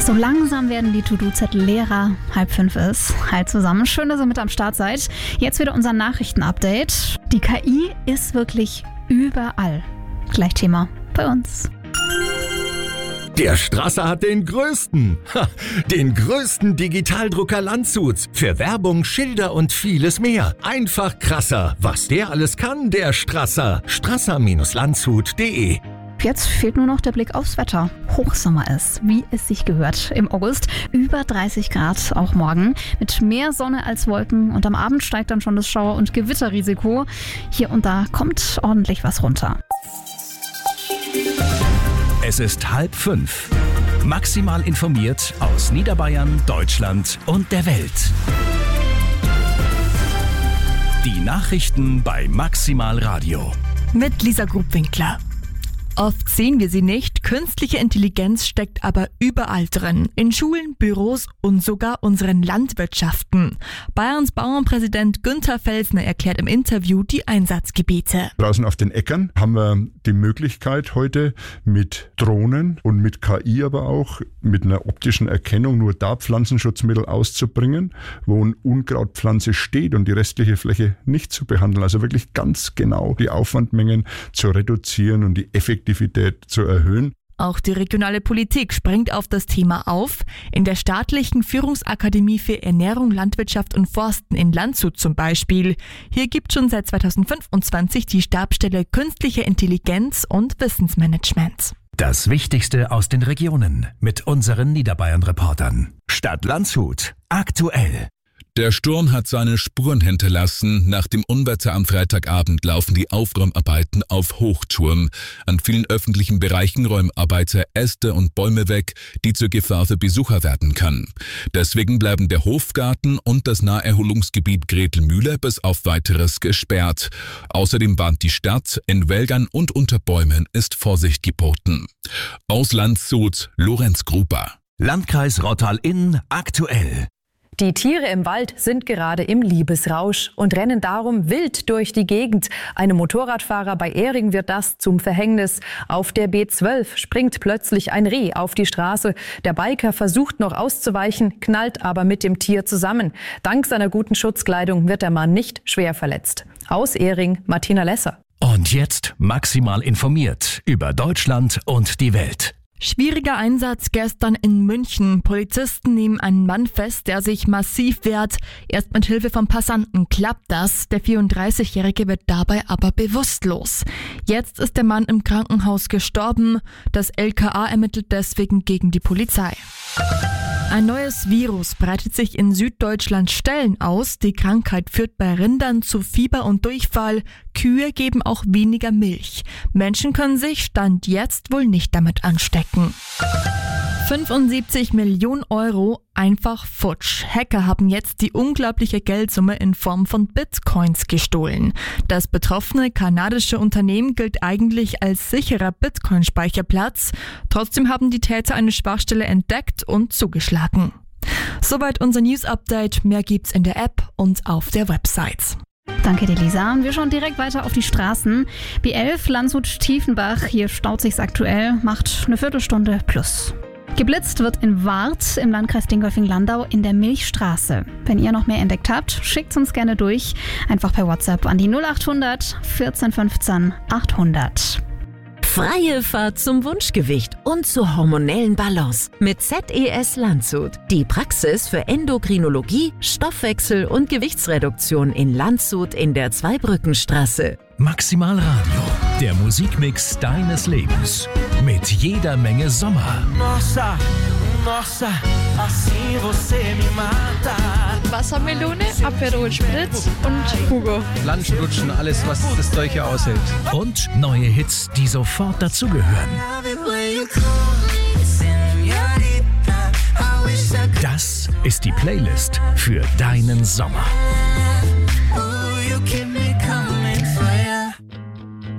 So langsam werden die To-Do-Zettel leerer. 4:30 ist. Hi zusammen. Schön, dass ihr mit am Start seid. Jetzt wieder unser Nachrichtenupdate. Die KI ist wirklich überall. Gleich Thema bei uns. Der Strasser hat den größten Digitaldrucker Landshuts. Für Werbung, Schilder und vieles mehr. Einfach krasser. Was der alles kann, der Strasser. Strasser-Landshut.de. Jetzt fehlt nur noch der Blick aufs Wetter. Hochsommer ist, wie es sich gehört. Im August über 30 Grad, auch morgen. Mit mehr Sonne als Wolken und am Abend steigt dann schon das Schauer- und Gewitterrisiko. Hier und da kommt ordentlich was runter. Es ist 4:30. Maximal informiert aus Niederbayern, Deutschland und der Welt. Die Nachrichten bei Maximal Radio. Mit Lisa Grubwinkler. Oft sehen wir sie nicht, künstliche Intelligenz steckt aber überall drin. In Schulen, Büros und sogar unseren Landwirtschaften. Bayerns Bauernpräsident Günther Felsner erklärt im Interview die Einsatzgebiete. Draußen auf den Äckern haben wir die Möglichkeit heute mit Drohnen und mit KI aber auch mit einer optischen Erkennung nur da Pflanzenschutzmittel auszubringen, wo eine Unkrautpflanze steht und die restliche Fläche nicht zu behandeln. Also wirklich ganz genau die Aufwandmengen zu reduzieren und die Effektivität zu erhöhen. Auch die regionale Politik springt auf das Thema auf. In der staatlichen Führungsakademie für Ernährung, Landwirtschaft und Forsten in Landshut zum Beispiel. Hier gibt schon seit 2025 die Stabsstelle Künstliche Intelligenz und Wissensmanagement. Das Wichtigste aus den Regionen mit unseren Niederbayern-Reportern. Stadt Landshut. Aktuell. Der Sturm hat seine Spuren hinterlassen. Nach dem Unwetter am Freitagabend laufen die Aufräumarbeiten auf Hochtouren. An vielen öffentlichen Bereichen räumen Arbeiter Äste und Bäume weg, die zur Gefahr für Besucher werden kann. Deswegen bleiben der Hofgarten und das Naherholungsgebiet Gretelmühle bis auf Weiteres gesperrt. Außerdem warnt die Stadt, in Wäldern und unter Bäumen ist Vorsicht geboten. Aus Landshut, Lorenz Gruber. Landkreis Rottal-Inn aktuell. Die Tiere im Wald sind gerade im Liebesrausch und rennen darum wild durch die Gegend. Einem Motorradfahrer bei Ehring wird das zum Verhängnis. Auf der B12 springt plötzlich ein Reh auf die Straße. Der Biker versucht noch auszuweichen, knallt aber mit dem Tier zusammen. Dank seiner guten Schutzkleidung wird der Mann nicht schwer verletzt. Aus Ehring, Martina Lesser. Und jetzt maximal informiert über Deutschland und die Welt. Schwieriger Einsatz gestern in München. Polizisten nehmen einen Mann fest, der sich massiv wehrt. Erst mit Hilfe von Passanten klappt das. Der 34-Jährige wird dabei aber bewusstlos. Jetzt ist der Mann im Krankenhaus gestorben. Das LKA ermittelt deswegen gegen die Polizei. Ein neues Virus breitet sich in Süddeutschland Stellen aus. Die Krankheit führt bei Rindern zu Fieber und Durchfall. Kühe geben auch weniger Milch. Menschen können sich Stand jetzt wohl nicht damit anstecken. 75 Millionen Euro einfach futsch. Hacker haben jetzt die unglaubliche Geldsumme in Form von Bitcoins gestohlen. Das betroffene kanadische Unternehmen gilt eigentlich als sicherer Bitcoin-Speicherplatz. Trotzdem haben die Täter eine Schwachstelle entdeckt und zugeschlagen. Soweit unser News-Update. Mehr gibt's in der App und auf der Website. Danke dir, Lisa. Und wir schauen direkt weiter auf die Straßen. B11 Landshut-Tiefenbach. Hier staut sich's aktuell, macht eine Viertelstunde plus. Geblitzt wird in Warth im Landkreis Dingolfing-Landau in der Milchstraße. Wenn ihr noch mehr entdeckt habt, schickt uns gerne durch. Einfach per WhatsApp an die 0800 14 15 800. Freie Fahrt zum Wunschgewicht und zur hormonellen Balance mit ZES Landshut. Die Praxis für Endokrinologie, Stoffwechsel und Gewichtsreduktion in Landshut in der Zweibrückenstraße. Maximal Radio, der Musikmix deines Lebens. Mit jeder Menge Sommer. Nossa, nossa, assim você me mata. Wassermelone, Aperol Spritz und Hugo. Lunchen, alles, was das Zeug hier aushält. Und neue Hits, die sofort dazugehören. Das ist die Playlist für deinen Sommer.